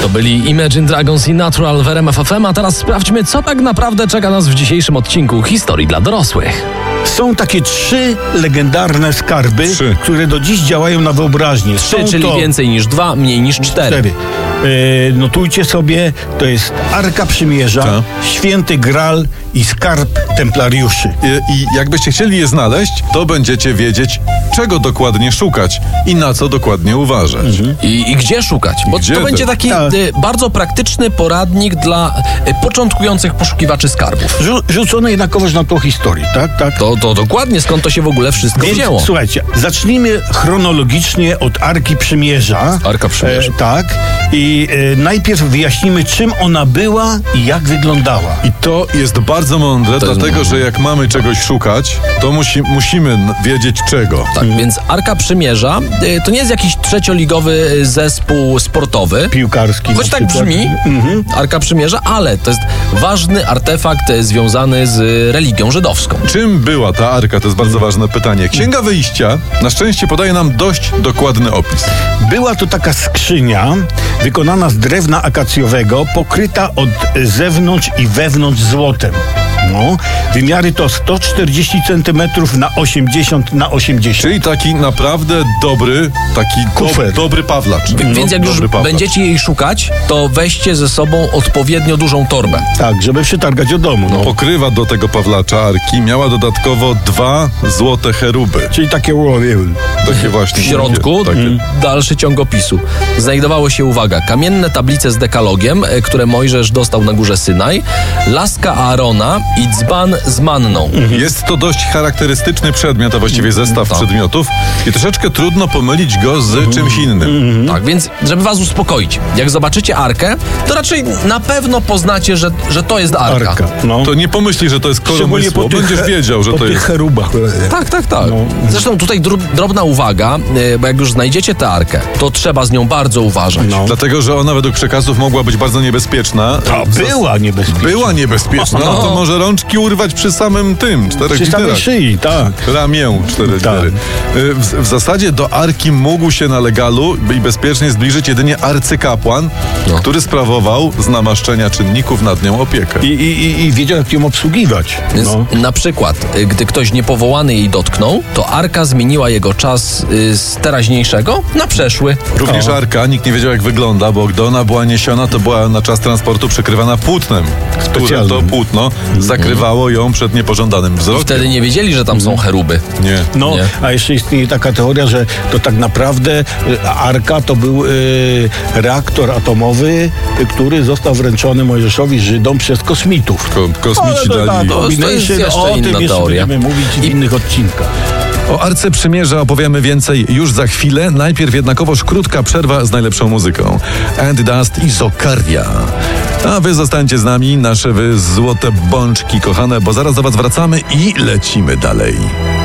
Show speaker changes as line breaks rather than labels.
To byli Imagine Dragons i Natural w RMF FM, a teraz sprawdźmy, co tak naprawdę czeka nas w dzisiejszym odcinku Historii dla dorosłych.
Są takie 3 legendarne skarby, które do dziś działają na wyobraźnię.
3, czyli więcej niż 2, mniej niż 4.
Notujcie sobie, to jest Arka Przymierza, Święty Graal i Skarb Templariuszy.
I jakbyście chcieli je znaleźć, to będziecie wiedzieć, czego dokładnie szukać i na co dokładnie uważać.
I gdzie szukać? Bo to będzie taki bardzo praktyczny poradnik dla początkujących poszukiwaczy skarbów.
Rzucony jednakowoż na tą historię, tak?
To dokładnie, skąd to się w ogóle wszystko wzięło.
Słuchajcie, zacznijmy chronologicznie od Arki Przymierza.
Arka Przymierza.
Tak. I najpierw wyjaśnimy, czym ona była i jak wyglądała.
I to jest bardzo mądre, dlatego że jak mamy czegoś szukać, to musimy wiedzieć czego.
Tak, więc Arka Przymierza to nie jest jakiś trzecioligowy zespół sportowy.
Piłkarski.
Choć tak brzmi, Arka Przymierza, ale to jest ważny artefakt związany z religią żydowską.
Czym była ta arka? To jest bardzo ważne pytanie. Księga Wyjścia na szczęście podaje nam dość dokładny opis.
Była to taka skrzynia wykonana z drewna akacjowego, pokryta od zewnątrz i wewnątrz złotem. Wymiary to 140 cm na 80 na 80.
Czyli taki naprawdę dobry, dobry pawlacz.
Więc jak już będziecie jej szukać, to weźcie ze sobą odpowiednio dużą torbę.
Tak, żeby przytargać do domu.
Pokrywa do tego pawlacza arki miała dodatkowo 2 złote cheruby.
Czyli takie
właśnie.
W środku dalszy ciąg opisu. Znajdowało się, uwaga, kamienne tablice z dekalogiem, które Mojżesz dostał na górze Synaj, laska Aarona i dzban z manną.
Jest to dość charakterystyczny przedmiot, a właściwie zestaw przedmiotów i troszeczkę trudno pomylić go z czymś innym.
Tak, więc żeby was uspokoić, jak zobaczycie arkę, to raczej na pewno poznacie, że to jest arka.
To nie pomyśli, że to jest kołomysło, będziesz wiedział, że to jest...
cherubach.
Tak. Zresztą tutaj drobna uwaga, bo jak już znajdziecie tę arkę, to trzeba z nią bardzo uważać.
Dlatego, że ona według przekazów mogła być bardzo niebezpieczna.
Była niebezpieczna.
Była niebezpieczna, to może rączki urwać przy samym tym, 4
przy
literach.
samej szyi, tak.
Ramię, 4 litery. W zasadzie do arki mógł się na legalu i bezpiecznie zbliżyć jedynie arcykapłan, który sprawował z namaszczenia czynników nad nią opiekę.
I wiedział, jak ją obsługiwać.
Więc na przykład, gdy ktoś niepowołany jej dotknął, to arka zmieniła jego czas z teraźniejszego na przeszły.
Również arka, nikt nie wiedział jak wygląda, bo gdy ona była niesiona, to była na czas transportu przykrywana płótnem, które to płótno zakrywało ją przed niepożądanym wzrokiem.
I wtedy nie wiedzieli, że tam są cheruby.
Nie.
A jeszcze istnieje taka teoria, że to tak naprawdę arka to był reaktor atomowy, który został wręczony Mojżeszowi, Żydom przez kosmitów.
Kosmici dali.
To jest jeszcze inna teoria.
Będziemy mówić w innych odcinkach.
O Arce Przymierza opowiemy więcej już za chwilę. Najpierw jednakowoż krótka przerwa z najlepszą muzyką. And Dust i Zokaria. A wy zostańcie z nami, nasze wy złote bączki kochane, bo zaraz do was wracamy i lecimy dalej.